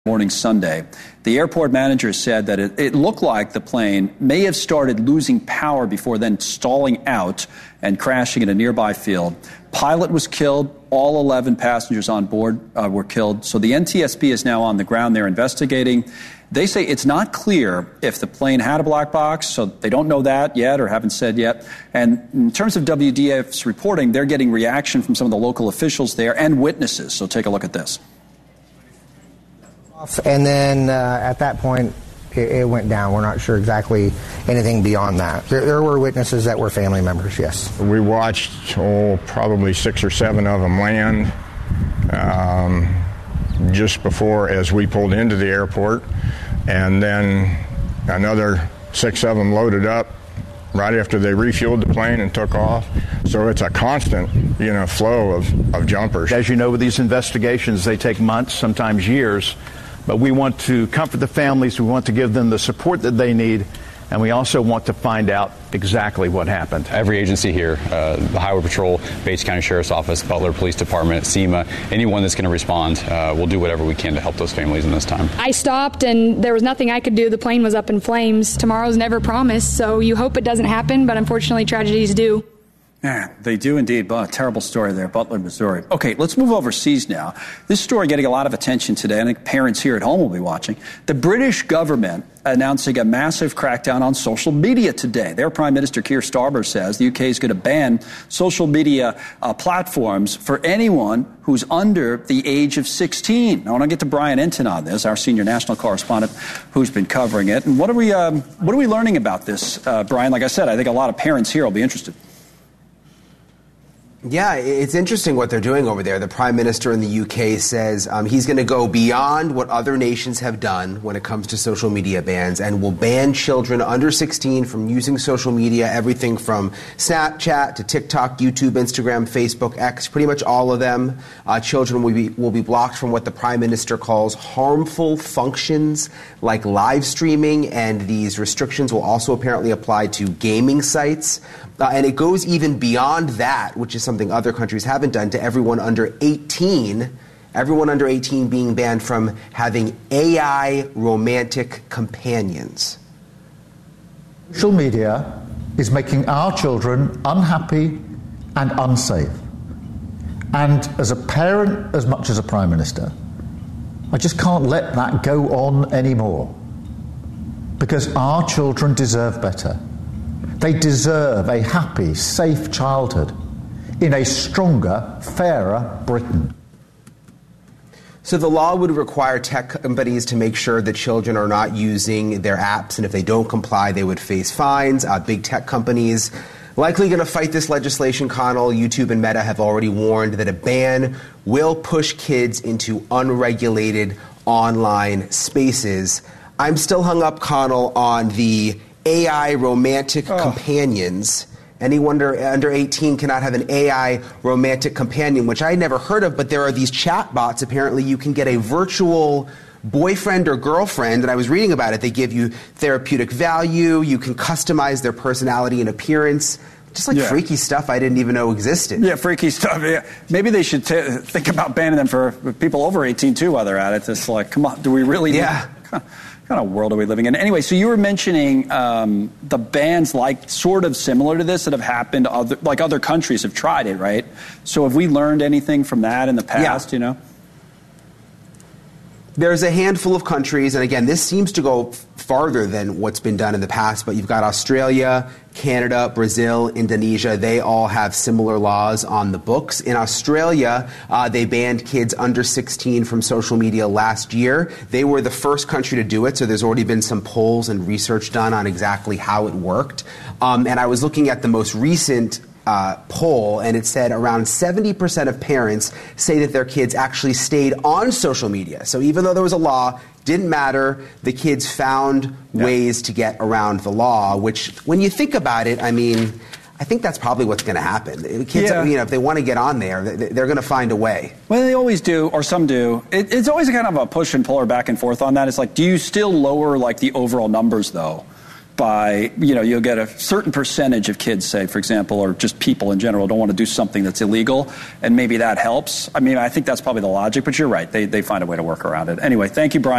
morning Sunday. The airport manager said that it looked like the plane may have started losing power before then stalling out and crashing in a nearby field. Pilot was killed. All 11 passengers on board were killed. So the NTSB is now on the ground. They're investigating. They say it's not clear if the plane had a black box, so they don't know that yet or haven't said yet. And in terms of WDF's reporting, they're getting reaction from some of the local officials there and witnesses. So take a look at this. And then at that point, it went down. We're not sure exactly anything beyond that. There were witnesses that were family members, yes. We watched, probably 6 or 7 of them land just before as we pulled into the airport. And then another 6 of them loaded up right after they refueled the plane and took off. So it's a constant, flow of jumpers. As you know, with these investigations, they take months, sometimes years. But we want to comfort the families. We want to give them the support that they need. And we also want to find out exactly what happened. Every agency here, the Highway Patrol, Bates County Sheriff's Office, Butler Police Department, SEMA, anyone that's going to respond, we'll do whatever we can to help those families in this time. I stopped and there was nothing I could do. The plane was up in flames. Tomorrow's never promised, so you hope it doesn't happen, but unfortunately tragedies do. Yeah, they do indeed. But a terrible story there, Butler, Missouri. Okay, let's move overseas now. This story getting a lot of attention today. I think parents here at home will be watching. The British government announcing a massive crackdown on social media today. Their Prime Minister Keir Starmer says the UK is going to ban social media platforms for anyone who's under the age of 16. I want to get to Brian Enton on this, our senior national correspondent who's been covering it. And what are we learning about this, Brian? Like I said, I think a lot of parents here will be interested. Yeah, it's interesting what they're doing over there. The Prime Minister in the UK says he's going to go beyond what other nations have done when it comes to social media bans and will ban children under 16 from using social media, everything from Snapchat to TikTok, YouTube, Instagram, Facebook, X, pretty much all of them. Children will be blocked from what the Prime Minister calls harmful functions like live streaming, and these restrictions will also apparently apply to gaming sites. And it goes even beyond that, which is something other countries haven't done, to everyone under 18. Everyone under 18 being banned from having AI romantic companions. Social media is making our children unhappy and unsafe. And as a parent, as much as a Prime Minister, I just can't let that go on anymore. Because our children deserve better. They deserve a happy, safe childhood in a stronger, fairer Britain. So the law would require tech companies to make sure that children are not using their apps, and if they don't comply, they would face fines. Big tech companies likely going to fight this legislation. Connell, YouTube and Meta have already warned that a ban will push kids into unregulated online spaces. I'm still hung up, Connell, on the AI romantic companions. Anyone under 18 cannot have an AI romantic companion, which I had never heard of, but there are these chat bots. Apparently you can get a virtual boyfriend or girlfriend, and I was reading about it. They give you therapeutic value. You can customize their personality and appearance. Just like freaky stuff I didn't even know existed. Yeah, freaky stuff. Yeah. Maybe they should think about banning them for people over 18, too, while they're at it. It's like, come on, do we really need... What kind of world are we living in? Anyway, so you were mentioning the bans like sort of similar to this that have happened, other countries have tried it, right? So have we learned anything from that in the past, There's a handful of countries, and again, this seems to go farther than what's been done in the past, but you've got Australia, Canada, Brazil, Indonesia. They all have similar laws on the books. In Australia, they banned kids under 16 from social media last year. They were the first country to do it, so there's already been some polls and research done on exactly how it worked. And I was looking at the most recent poll, and it said around 70% of parents say that their kids actually stayed on social media. So even though there was a law, didn't matter, the kids found ways to get around the law, which when you think about it, I mean, I think that's probably what's going to happen. Kids, if they want to get on there, they're going to find a way. Well, they always do, or some do. It's always kind of a push and pull or back and forth on that. It's like, do you still lower like the overall numbers though? by, you'll get a certain percentage of kids, say, for example, or just people in general don't want to do something that's illegal, and maybe that helps. I mean, I think that's probably the logic, but you're right. They find a way to work around it. Anyway, thank you, Brian.